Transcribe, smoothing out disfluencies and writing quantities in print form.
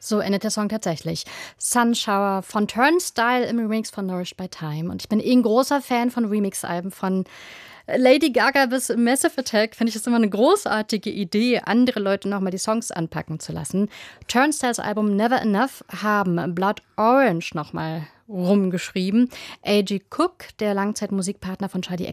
So endet der Song tatsächlich. Sunshower von Turnstile im Remix von Nourished by Time. Und ich bin ein großer Fan von Remix-Alben von Lady Gaga bis Massive Attack. Finde ich das immer eine großartige Idee, andere Leute nochmal die Songs anpacken zu lassen. Turnstiles Album Never Enough haben Blood Orange nochmal rumgeschrieben. A.G. Cook, der Langzeitmusikpartner von Charlie